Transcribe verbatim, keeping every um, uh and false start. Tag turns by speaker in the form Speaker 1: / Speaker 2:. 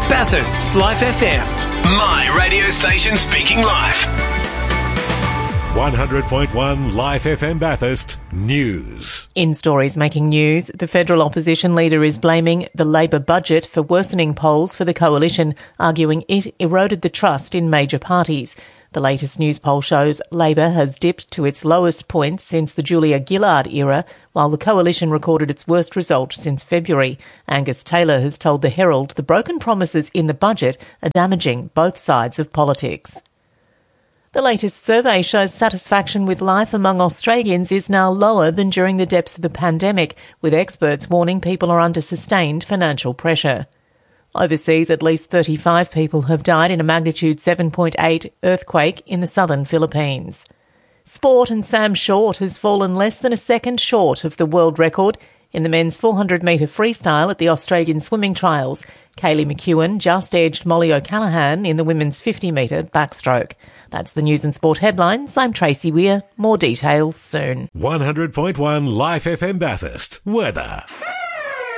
Speaker 1: Bathurst's Life F M. My radio station speaking live.
Speaker 2: one hundred point one Life F M Bathurst News.
Speaker 3: In stories making news, the federal opposition leader is blaming the Labor budget for worsening polls for the coalition, arguing it eroded the trust in major parties. The latest news poll shows Labor has dipped to its lowest point since the Julia Gillard era, while the coalition recorded its worst result since February. Angus Taylor has told the Herald the broken promises in the budget are damaging both sides of politics. The latest survey shows satisfaction with life among Australians is now lower than during the depths of the pandemic, with experts warning people are under sustained financial pressure. Overseas, at least thirty-five people have died in a magnitude seven point eight earthquake in the southern Philippines. Sport, and Sam Short has fallen less than a second short of the world record in the men's four hundred metre freestyle at the Australian swimming trials. Kaylee McEwen just edged Molly O'Callaghan in the women's fifty metre backstroke. That's the news and sport headlines. I'm Tracy Weir. More details soon.
Speaker 2: one hundred point one Life F M Bathurst. Weather.